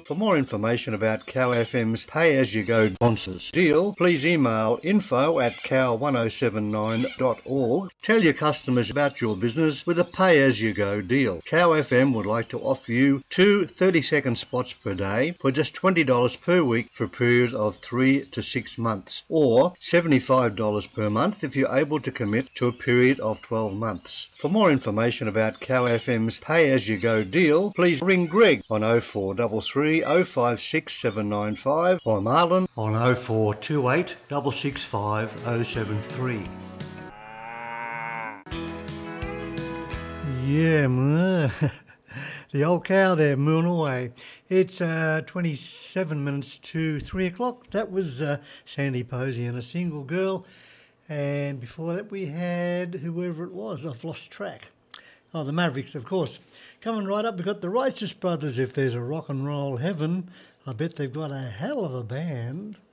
For more information about Cow FM's pay-as-you-go sponsors deal, please email info@cow1079.org. Tell your customers about your business with a pay-as-you-go deal. Cow FM would like to offer you 2 30-second spots per day for just $20 per week for a period of 3 to 6 months, or $75 per month if you're able to commit to a period of 12 months. For more information about Cow FM's pay-as-you-go deal, please ring Greg on 0433 056 795 or Marlon on 0428 665 073. Yeah, the old cow there mooing away. It's 27 minutes to 3 o'clock. That was Sandy Posey and A Single Girl. And before that we had whoever it was. I've lost track. Oh, the Mavericks, of course. Coming right up, we've got the Righteous Brothers. If there's a rock and roll heaven, I bet they've got a hell of a band.